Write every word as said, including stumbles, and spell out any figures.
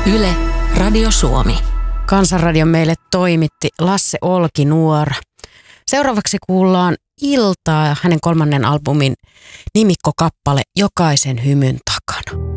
Yle, Radio Suomi. Kansanradion meille toimitti Lasse Olkinuora. Seuraavaksi kuullaan Iltaa ja hänen kolmannen albumin nimikkokappale Jokaisen hymyn takana.